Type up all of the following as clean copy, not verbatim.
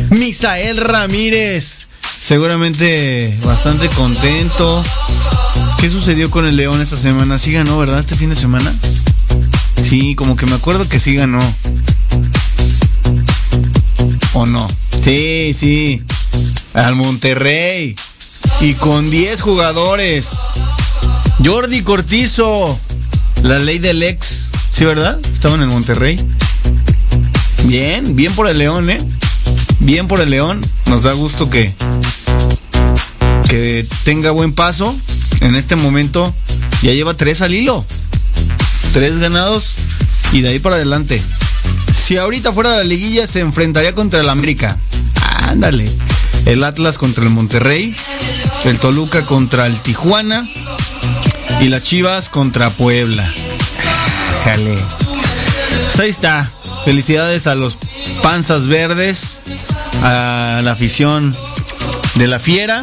Misael Ramírez, seguramente bastante contento. ¿Qué sucedió con el León esta semana? Sí ganó, ¿verdad? Este fin de semana. Sí, como que me acuerdo que sí ganó. ¿O no? Sí. Al Monterrey. Y con 10 jugadores. Jordi Cortizo. La ley del ex. ¿Sí, verdad? Estaba en el Monterrey. Bien por el León, Bien por el León. Nos da gusto que tenga buen paso. En este momento ya lleva 3 al hilo. 3 ganados y de ahí para adelante. Si ahorita fuera de la liguilla se enfrentaría contra el América. Ándale. El Atlas contra el Monterrey. El Toluca contra el Tijuana. Y las Chivas contra Puebla. Jale. Pues ahí está. Felicidades a los Panzas Verdes, a la afición de la Fiera.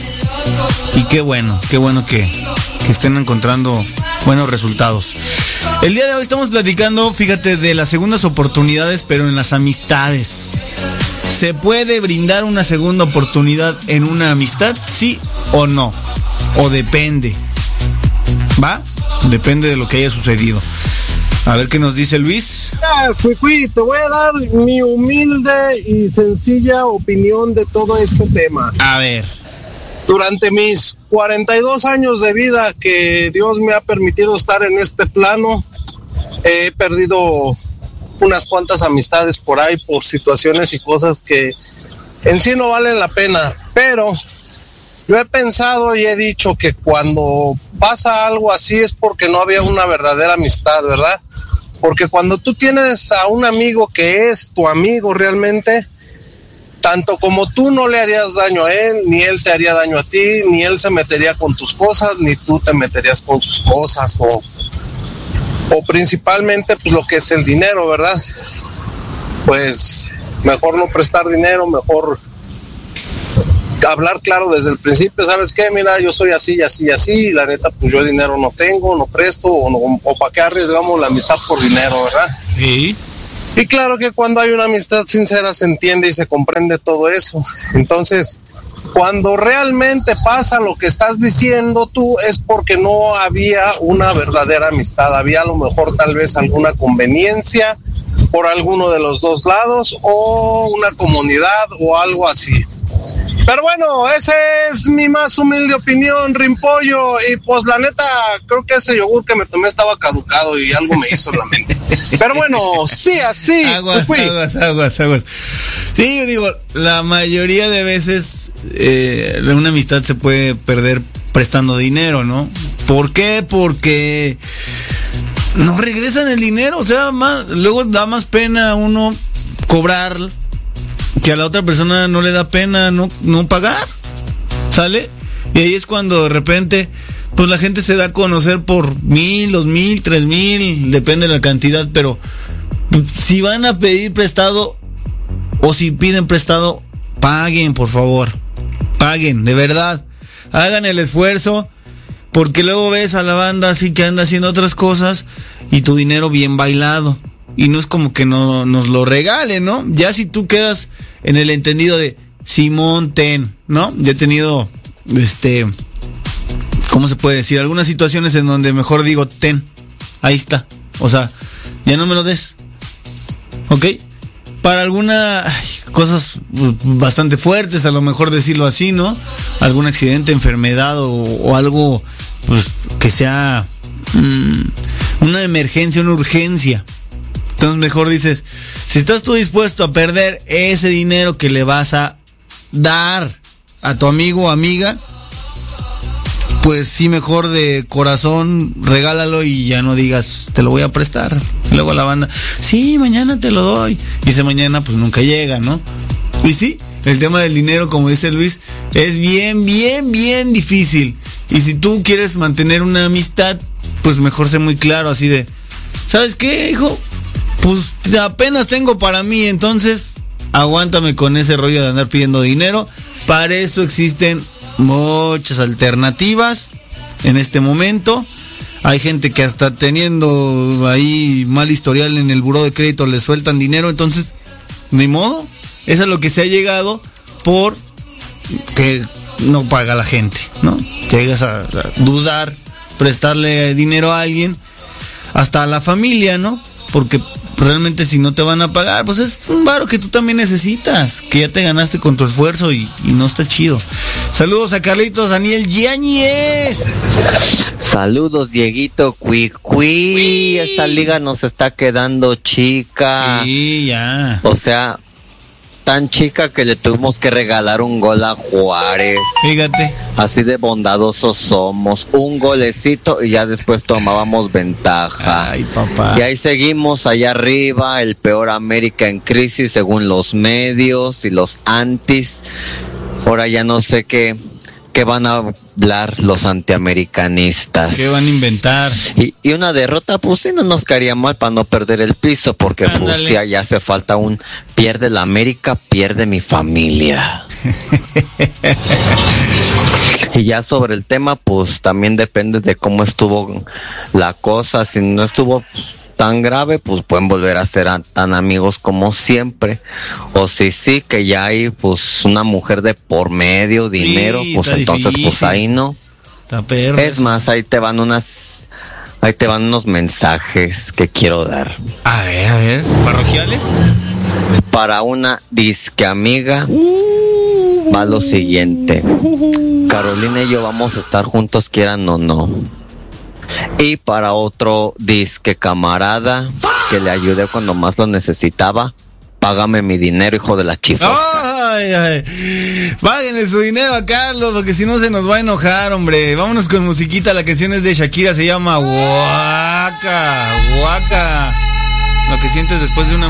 Y qué bueno que estén encontrando buenos resultados. El día de hoy estamos platicando, fíjate, de las segundas oportunidades, pero en las amistades. ¿Se puede brindar una segunda oportunidad en una amistad? ¿Sí o no? ¿O depende? ¿Va? Depende de lo que haya sucedido. A ver qué nos dice Luis. Te voy a dar mi humilde y sencilla opinión de todo este tema. A ver. Durante mis 42 años de vida que Dios me ha permitido estar en este plano, he perdido unas cuantas amistades por ahí por situaciones y cosas que en sí no valen la pena, pero yo he pensado y he dicho que cuando pasa algo así es porque no había una verdadera amistad, ¿verdad? Porque cuando tú tienes a un amigo que es tu amigo realmente, tanto como tú no le harías daño a él, ni él te haría daño a ti, ni él se metería con tus cosas, ni tú te meterías con sus cosas, o principalmente pues lo que es el dinero, ¿verdad? Pues mejor no prestar dinero, mejor hablar claro desde el principio. ¿Sabes qué? Mira, yo soy así, y la neta pues yo dinero no tengo, no presto, o para qué arriesgamos la amistad por dinero, ¿verdad? Sí. Y claro que cuando hay una amistad sincera se entiende y se comprende todo eso. Entonces, cuando realmente pasa lo que estás diciendo tú, es porque no había una verdadera amistad. Había a lo mejor tal vez alguna conveniencia por alguno de los dos lados, o una comunidad o algo así. Pero bueno, esa es mi más humilde opinión, Rimpollo. Y pues la neta, creo que ese yogur que me tomé estaba caducado y algo me hizo en la mente. Pero bueno, sí, así. Aguas. Sí, yo digo, la mayoría de veces una amistad se puede perder prestando dinero, ¿no? ¿Por qué? Porque no regresan el dinero. O sea, luego da más pena a uno cobrar que a la otra persona no le da pena no pagar, ¿sale? Y ahí es cuando de repente pues la gente se da a conocer por 1,000, 2,000, 3,000, depende de la cantidad, pero si van a pedir prestado o si piden prestado, paguen, por favor, paguen, de verdad, hagan el esfuerzo, porque luego ves a la banda así que anda haciendo otras cosas y tu dinero bien bailado. Y no es como que no nos lo regalen, ¿no? Ya si tú quedas en el entendido de Simón, ten, ¿no? Ya he tenido, ¿cómo se puede decir? Algunas situaciones en donde mejor digo, ten, ahí está. O sea, ya no me lo des, ¿ok? Para algunas cosas bastante fuertes, a lo mejor decirlo así, ¿no? Algún accidente, enfermedad o algo, pues, que sea una emergencia, una urgencia. Entonces mejor dices, si estás tú dispuesto a perder ese dinero que le vas a dar a tu amigo o amiga, pues sí, mejor de corazón regálalo y ya no digas, te lo voy a prestar. Y luego la banda, sí, mañana te lo doy. Y ese mañana pues nunca llega, ¿no? Y sí, el tema del dinero, como dice Luis, es bien difícil. Y si tú quieres mantener una amistad, pues mejor sé muy claro, así de, ¿sabes qué, hijo? Pues apenas tengo para mí, entonces aguántame con ese rollo de andar pidiendo dinero. Para eso existen muchas alternativas en este momento. Hay gente que hasta teniendo ahí mal historial en el buró de crédito le sueltan dinero, entonces ni modo, es a lo que se ha llegado por que no paga la gente, ¿no? Que llegas a dudar, prestarle dinero a alguien, hasta a la familia, ¿no? Porque realmente si no te van a pagar, pues es un varo que tú también necesitas, que ya te ganaste con tu esfuerzo y no está chido. Saludos a Carlitos Daniel Yáñez. Saludos, Dieguito, cuí. Esta liga nos está quedando chica. Sí, ya. O sea, tan chica que le tuvimos que regalar un gol a Juárez. Fíjate. Así de bondadosos somos. Un golecito y ya después tomábamos ventaja. Ay, papá. Y ahí seguimos allá arriba, el peor América en crisis según los medios y los antis. Ahora ya no sé qué van a hablar los antiamericanistas. ¿Qué van a inventar? Y una derrota, pues sí, no nos caería mal para no perder el piso, porque Ándale. pues sí, allá hace falta un pierde la América, pierde mi familia. Y ya sobre el tema, pues también depende de cómo estuvo la cosa. Si no estuvo tan grave, pues pueden volver a ser tan amigos como siempre. O si sí, que ya hay pues una mujer de por medio, dinero, Sí, pues está entonces difícil. pues ahí no. Está perro. Es más, ahí te van unos mensajes que quiero dar. A ver, ¿parroquiales? Para una disque amiga va lo siguiente. Carolina y yo vamos a estar juntos, quieran o no. Y para otro disque camarada que le ayude cuando más lo necesitaba, págame mi dinero, hijo de la chifa. Ay. Páguenle su dinero a Carlos, porque si no se nos va a enojar, hombre. Vámonos con musiquita, la canción es de Shakira, se llama Waka. Lo que sientes después de una